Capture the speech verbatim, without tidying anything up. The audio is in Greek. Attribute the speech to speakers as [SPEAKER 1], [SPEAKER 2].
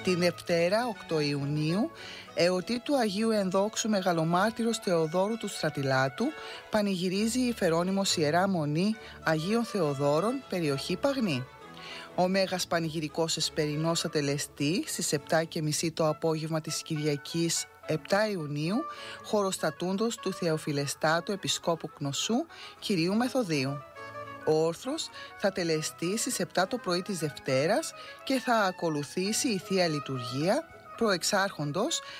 [SPEAKER 1] Την Δευτέρα, οκτώ Ιουνίου, εορτή του Αγίου Ενδόξου Μεγαλομάρτυρος Θεοδόρου του Στρατιλάτου, πανηγυρίζει η Φερόνιμος Ιερά Μονή Αγίων Θεοδόρων, περιοχή Παγνή. Ο Μέγας Πανηγυρικός Εσπερινός θα τελεστεί στις επτά και μισή το απόγευμα της Κυριακής επτά Ιουνίου, χωροστατούντος του Θεοφιλεστάτου Επισκόπου Κνωσού Κυρίου Μεθοδίου. Ο όρθρος θα τελεστεί στις επτά το πρωί της Δευτέρας και θα ακολουθήσει η Θεία Λειτουργία, προεξάρχοντος